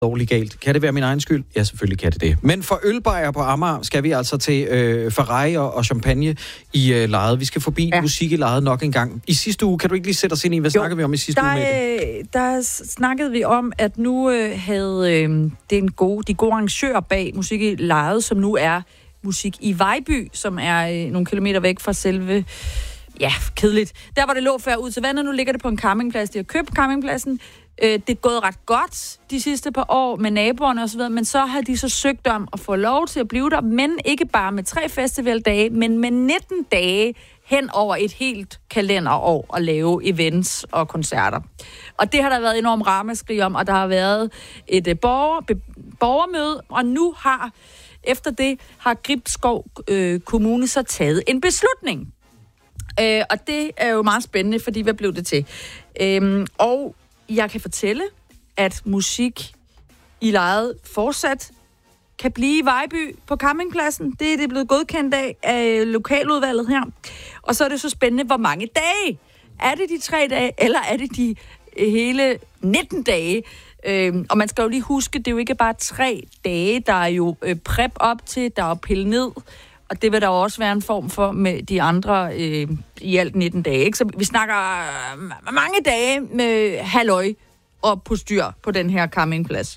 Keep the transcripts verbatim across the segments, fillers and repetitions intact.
dårligt galt. Kan det være min egen skyld? Ja, selvfølgelig kan det det. Men for ølbajer på Amager skal vi altså til øh, Ferrari og, og champagne i øh, lejet. Vi skal forbi ja. musik i lejet nok en gang. I sidste uge, kan du ikke lige sætte os ind i, hvad jo, snakkede vi om i sidste der, uge med det? Der snakkede vi om, at nu øh, havde øh, den gode, de gode arrangører bag musik i lejet, som nu er musik i Vejby, som er øh, nogle kilometer væk fra selve... Ja, kedeligt. Der var det lå før ud til vandet, nu ligger det på en campingplads. De har købt campingpladsen. Det er gået ret godt de sidste par år med naboerne osv., men så har de så søgt om at få lov til at blive der, men ikke bare med tre festivaldage, men med nitten dage hen over et helt kalenderår at lave events og koncerter. Og det har der været enormt ramaskrig om, og der har været et borger, be, borgermøde, og nu har, efter det, har Gribskov øh, Kommune så taget en beslutning. Øh, og det er jo meget spændende, fordi hvad blev det til? Øh, og jeg kan fortælle, at musik i lejet fortsat kan blive i Vejby på campingpladsen. Det er det blevet godkendt af, af lokaludvalget her. Og så er det så spændende, hvor mange dage. Er det de tre dage, eller er det de hele nitten dage? Øhm, og man skal jo lige huske, det er jo ikke bare tre dage, der er jo øh, prep op til, der er pillet ned. Og det vil der også være en form for med de andre øh, i alt nitten dage. Ikke? Så vi snakker øh, mange dage med halløj og postyr på den her campingplads.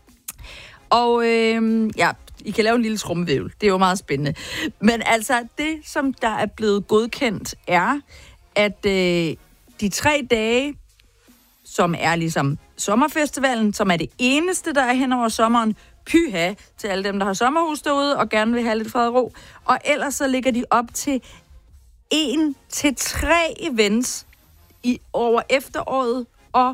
Og øh, ja, I kan lave en lille trommevævel. Det er jo meget spændende. Men altså, det som der er blevet godkendt er, at øh, de tre dage, som er ligesom sommerfestivalen, som er det eneste, der er hen over sommeren, pyha til alle dem, der har sommerhus derude og gerne vil have lidt fred og ro. Og ellers så ligger de op til en til tre events i over efteråret og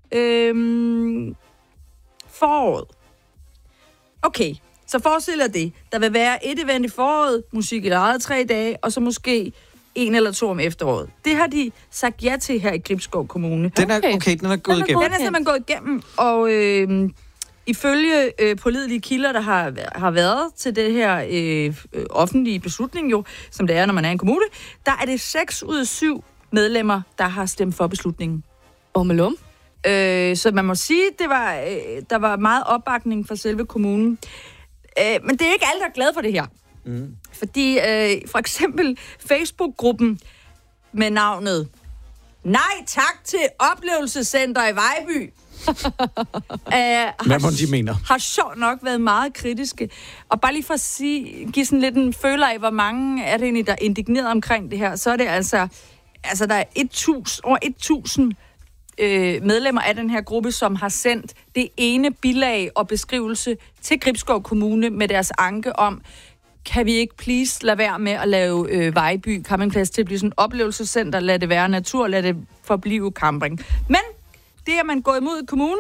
øhm, foråret. Okay, så forestil dig det. Der vil være et event i foråret, musik i lejet tre dage, og så måske en eller to om efteråret. Det har de sagt ja til her i Gribskov Kommune. Den er, okay, den er gået igennem. Den er simpelthen gået igennem, og øh, ifølge øh, pålidelige kilder, der har, har været til det her øh, offentlige beslutning jo, som det er, når man er en kommune, der er det seks ud af syv medlemmer, der har stemt for beslutningen. Ommelum. Øh, så man må sige, det var, øh, der var meget opbakning fra selve kommunen. Øh, men det er ikke alle, der er glade for det her. Mm. Fordi øh, for eksempel Facebook-gruppen med navnet Nej tak til oplevelsescenter i Vejby. Æh, Hvad må de mener? Har sjovt nok været meget kritiske. Og bare lige for at sige, give sådan lidt en føler af, hvor mange er det egentlig, der er indigneret omkring det her, så er det altså, altså der er et tusind, over et tusind øh, medlemmer af den her gruppe, som har sendt det ene bilag og beskrivelse til Gribskov Kommune med deres anke om, kan vi ikke please lade være med at lave øh, Vejby campingplads til at blive sådan et oplevelsescenter, lad det være natur, lad det forblive camping. Men det er man gået imod i kommunen.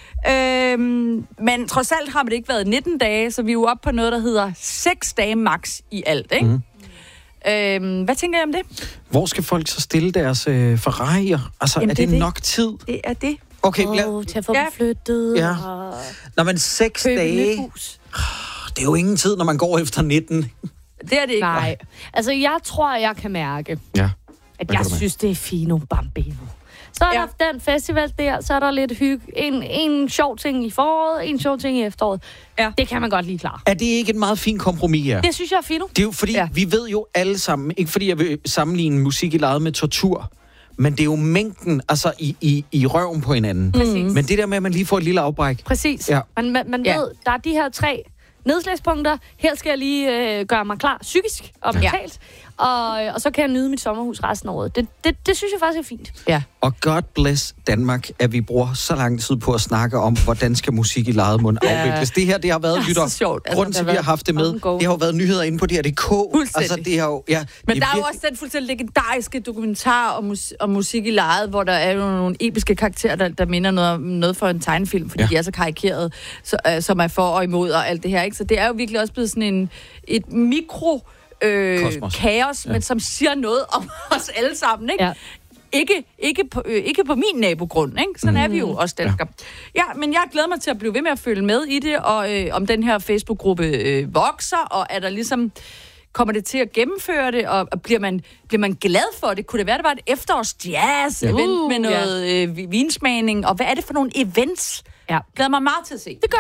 Øhm, men trods alt har det ikke været nitten dage, så vi er jo oppe på noget, der hedder seks dage max i alt, ikke? Mm. Øhm, hvad tænker I om det? Hvor skal folk så stille deres øh, Ferrari'er? Altså, Jamen, er det, det nok tid? Det er det. Okay, Åh, lad... oh, til at få dem flyttet. Ja. Og... Nå, men seks dage... Det er jo ingen tid, når man går efter nitten. Det er det ikke. Nej. Altså, jeg tror, jeg kan mærke, ja. at jeg synes, det er fino bambino. Så er ja. der den festival der, så er der lidt hygge. En, en sjov ting i foråret, en sjov ting i efteråret. Ja. Det kan man godt lige klare. Er det ikke et meget fint kompromis her? Det synes jeg er fint. Det er jo fordi, ja. vi ved jo alle sammen, ikke fordi jeg vil sammenligne musik i lejet med tortur, men det er jo mængden altså i, i, i røven på hinanden. Præcis. Men det der med, at man lige får et lille afbræk. Præcis. Ja. Man, man, man ja. ved, der er de her tre nedslagspunkter. Her skal jeg lige øh, gøre mig klar psykisk og mentalt. Ja. Og, og så kan jeg nyde mit sommerhus resten af året. Det, det, det synes jeg faktisk er fint. Ja. Og God bless Danmark, at vi bruger så lang tid på at snakke om, hvordan skal musik i lejet mund afvikles. Det her, det har været, lytter, sjovt. Grunden altså, til, at vi har haft det med, det har jo været nyheder inde på D R punktum D K. Altså, det har jo, ja, Men der er virke... jo også den fuldstændig legendariske dokumentar om, mus- om musik i lejet, hvor der er jo nogle episke karakterer, der, der minder noget, noget for en tegnefilm, fordi ja. de er så karikeret, så, øh, som er for og imod og alt det her. Ikke? Så det er jo virkelig også blevet sådan en, et mikro... Øh, kaos, ja. men som siger noget om os alle sammen, ikke? Ja. Ikke, ikke, på, øh, ikke på min nabogrund, ikke? Sådan mm. er vi jo også danskere. Ja. ja, men jeg glæder mig til at blive ved med at følge med i det, og øh, om den her Facebook-gruppe øh, vokser, og er der ligesom, kommer det til at gennemføre det, og, og bliver, man, bliver man glad for det? Kunne det være, det var et efterårs jazz-event ja. uh, med noget ja. øh, vinsmagning, og hvad er det for nogle events, Ja. Glæder mig meget til at se. Det gør